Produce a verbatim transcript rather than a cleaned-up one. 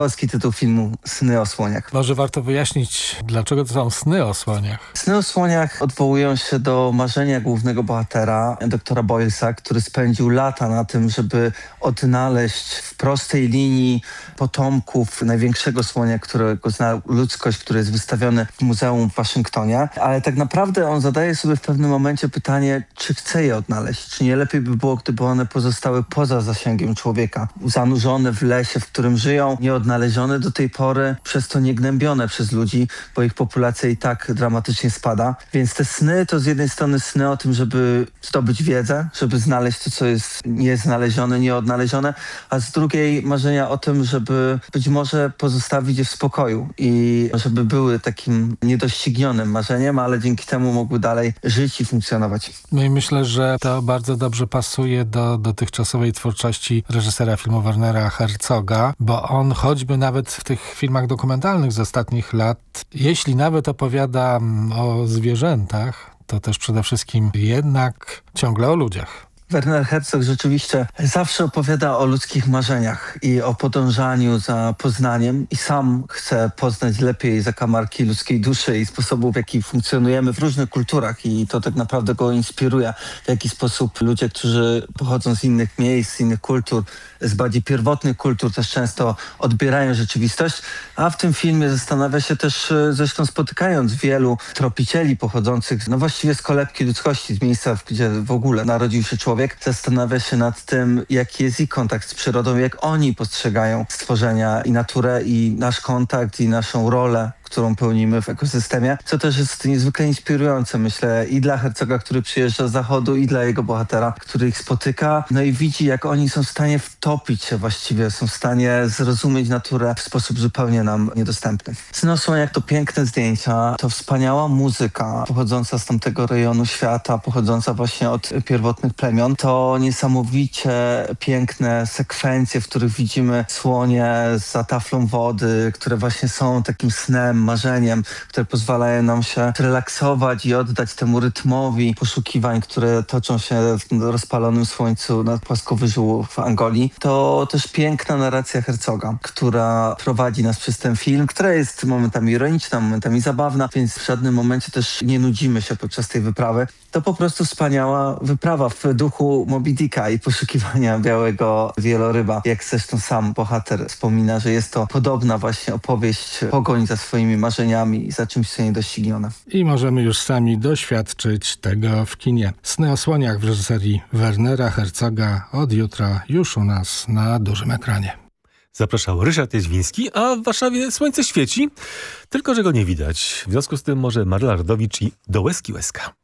Polski tytuł filmu Sny o słoniach. Może warto wyjaśnić, dlaczego to są sny o słoniach. Sny o słoniach odwołują się do marzenia głównego bohatera, doktora Boylesa, który spędził lata na tym, żeby odnaleźć w prostej linii potomków największego słonia, którego zna ludzkość, który jest wystawiony w muzeum w Waszyngtonie. Ale tak naprawdę on zadaje sobie w pewnym momencie pytanie, czy chce je odnaleźć, czy nie lepiej by było, gdyby one pozostały poza zasięgiem człowieka, zanurzone w lesie, w którym żyją, nieodnalezione do tej pory, przez to niegnębione przez ludzi, bo ich populacja i tak dramatycznie spada. Więc te sny to z jednej strony sny o tym, żeby zdobyć wiedzę, żeby znaleźć to, co jest nieznalezione, nieodnalezione, a z drugiej marzenia o tym, żeby być może pozostawić je w spokoju i żeby były takim niedoścignionym marzeniem, ale dzięki temu mogły dalej żyć i funkcjonować. No i myślę, że to bardzo dobrze pasuje do dotychczasowej twórczości reżysera filmu Wernera Herzoga, bo on choćby nawet w tych filmach dokumentalnych z ostatnich lat, jeśli nawet opowiada o zwierzętach, to też przede wszystkim jednak ciągle o ludziach. Werner Herzog rzeczywiście zawsze opowiada o ludzkich marzeniach i o podążaniu za poznaniem i sam chce poznać lepiej zakamarki ludzkiej duszy i sposobów, w jaki funkcjonujemy w różnych kulturach i to tak naprawdę go inspiruje, w jaki sposób ludzie, którzy pochodzą z innych miejsc, z innych kultur, z bardziej pierwotnych kultur też często odbierają rzeczywistość, a w tym filmie zastanawia się też, zresztą spotykając wielu tropicieli pochodzących no właściwie z kolebki ludzkości, z miejsca, gdzie w ogóle narodził się człowiek, zastanawia się nad tym, jaki jest ich kontakt z przyrodą, jak oni postrzegają stworzenia i naturę i nasz kontakt i naszą rolę, którą pełnimy w ekosystemie, co też jest niezwykle inspirujące, myślę, i dla Herzoga, który przyjeżdża z zachodu, i dla jego bohatera, który ich spotyka, no i widzi, jak oni są w stanie wtopić się właściwie, są w stanie zrozumieć naturę w sposób zupełnie nam niedostępny. Sny o słoniach to piękne zdjęcia, to wspaniała muzyka pochodząca z tamtego rejonu świata, pochodząca właśnie od pierwotnych plemion. To niesamowicie piękne sekwencje, w których widzimy słonie za taflą wody, które właśnie są takim snem, marzeniem, które pozwalają nam się relaksować i oddać temu rytmowi poszukiwań, które toczą się w rozpalonym słońcu nad płaskowyżu w Angolii. To też piękna narracja Herzoga, która prowadzi nas przez ten film, która jest momentami ironiczna, momentami zabawna, więc w żadnym momencie też nie nudzimy się podczas tej wyprawy. To po prostu wspaniała wyprawa w duchu Moby Dicka i poszukiwania białego wieloryba. Jak zresztą sam bohater wspomina, że jest to podobna właśnie opowieść pogoń za swoimi marzeniami i za czymś, co niedoścignione. I możemy już sami doświadczyć tego w kinie. Sny o słoniach w reżyserii Wernera Herzoga od jutra już u nas na dużym ekranie. Zapraszał Ryszard Jezwiński, a w Warszawie słońce świeci, tylko że go nie widać. W związku z tym może Maryla Rodowicz i do łezki łezka.